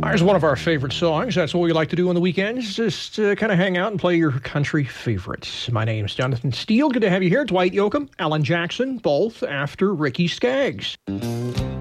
Here's one of our favorite songs. That's what we like to do on the weekends, just kind of hang out and play your country favorites. My name's Jonathan Steele. Good to have you here. Dwight Yoakam, Alan Jackson, both after Ricky Skaggs.